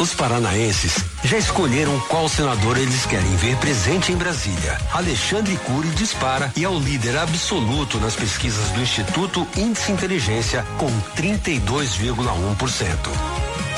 Os paranaenses já escolheram qual senador eles querem ver presente em Brasília. Alexandre Cury dispara e é o líder absoluto nas pesquisas do Instituto Índice Inteligência com 32,1%.